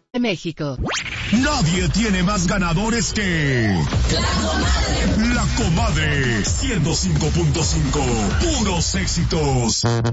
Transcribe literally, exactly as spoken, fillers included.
de México. Nadie tiene más ganadores que La Comadre. La Comadre, ciento cinco punto cinco, puros éxitos.